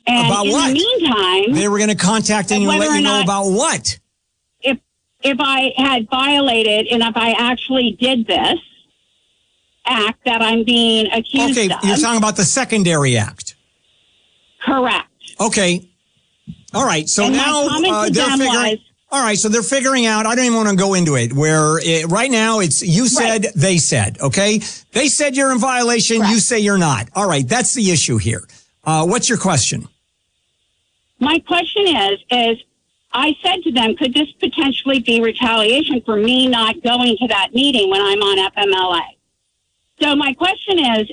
And about in what? the meantime, they were going to contact you and let you know about what? If I had violated and if I actually did this act that I'm being accused of. Okay, you're talking about the secondary act. Correct. Okay. All right. So and now they're figuring. All right. So they're figuring out. I don't even want to go into it. Right now it's you said, they said. Okay. They said you're in violation. Correct. You say you're not. All right. That's the issue here. What's your question? My question is I said to them, could this potentially be retaliation for me not going to that meeting when I'm on FMLA? So my question is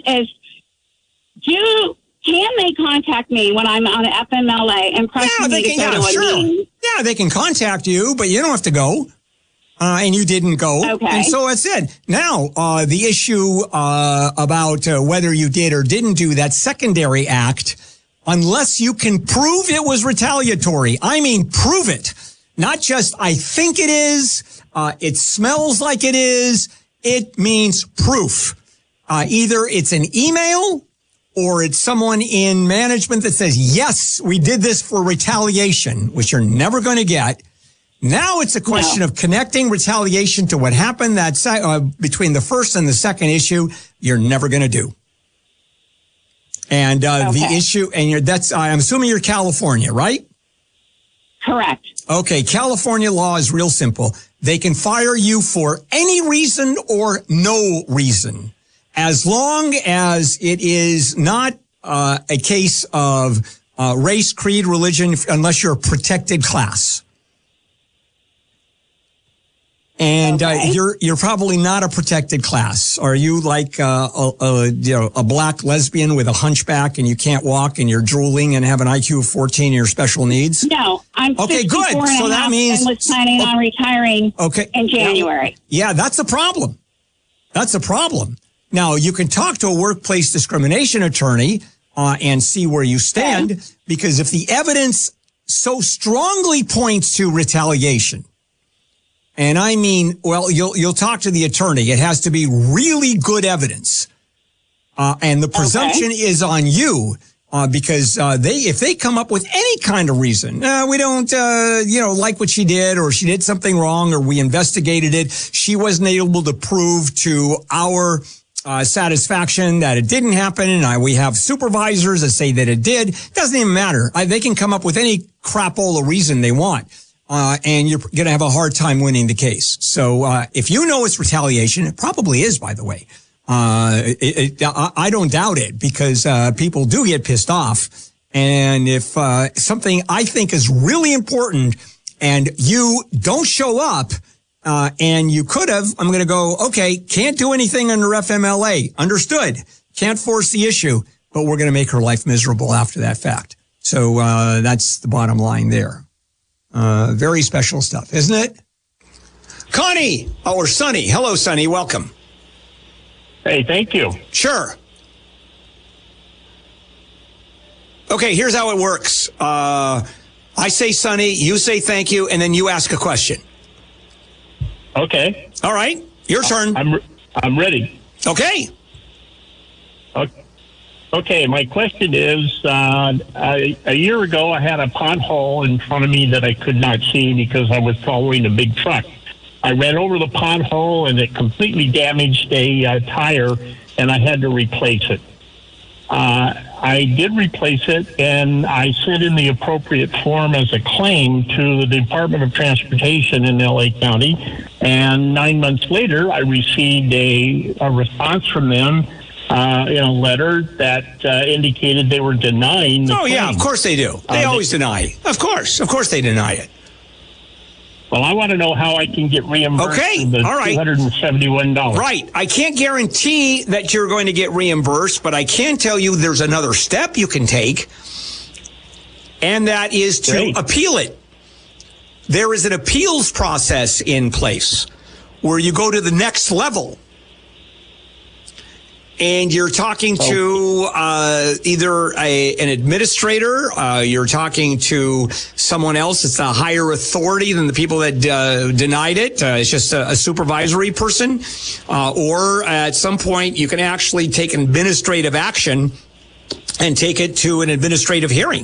can they contact me when I'm on FMLA and pressure me to go to a meeting? Yeah, they can contact you, but you don't have to go. And you didn't go. Okay. And so that's it. Now, the issue about whether you did or didn't do that secondary act, unless you can prove it was retaliatory. I mean, prove it. Not just, I think it is, it smells like it is. It means proof. Either it's an email or it's someone in management that says, yes, we did this for retaliation, which you're never going to get. Now it's a question of connecting retaliation to what happened that between the first and the second issue, you're never going to do. And the issue, and I'm assuming you're California, right? Correct. Okay, California law is real simple. They can fire you for any reason or no reason, as long as it is not a case of race, creed, religion, unless you're a protected class. And you're probably not a protected class. Are you like a black lesbian with a hunchback and you can't walk and you're drooling and have an IQ of 14 and you're special needs? No, I'm 54 good. And so that means and was planning on retiring in January. Yeah, that's a problem. That's a problem. Now, you can talk to a workplace discrimination attorney and see where you stand, because if the evidence so strongly points to retaliation, and I mean, well, you'll talk to the attorney. It has to be really good evidence. And the presumption is on you, because if they come up with any kind of reason, we don't, like what she did, or she did something wrong, or we investigated it, she wasn't able to prove to our satisfaction that it didn't happen, and we have supervisors that say that it did. Doesn't even matter. They can come up with any crapola reason they want. And you're going to have a hard time winning the case. So, if you know it's retaliation, it probably is, by the way. I don't doubt it, because, people do get pissed off. And if, something I think is really important and you don't show up, and you could have, I'm going to go, okay, can't do anything under FMLA. Understood. Can't force the issue, but we're going to make her life miserable after that fact. So, that's the bottom line there. Very special stuff, isn't it? Connie, or Sonny. Hello, Sonny. Welcome. Hey, thank you. Sure. Okay, here's how it works. I say Sonny, you say thank you, and then you ask a question. Okay. All right. Your turn. I'm ready. Okay. Okay, my question is, a year ago I had a pothole in front of me that I could not see because I was following a big truck. I ran over the pothole and it completely damaged a tire, and I had to replace it. I did replace it, and I sent in the appropriate form as a claim to the Department of Transportation in L.A. County, and 9 months later I received a response from them in a letter that indicated they were denying the claim. Yeah, of course they do. They always deny. Of course they deny it. Well, I want to know how I can get reimbursed for the $271. Right. I can't guarantee that you're going to get reimbursed, but I can tell you there's another step you can take, and that is to appeal it. There is an appeals process in place where you go to the next level. And you're talking to either an administrator, you're talking to someone else. It's a higher authority than the people that denied it. It's just a supervisory person. Or at some point, you can actually take administrative action and take it to an administrative hearing.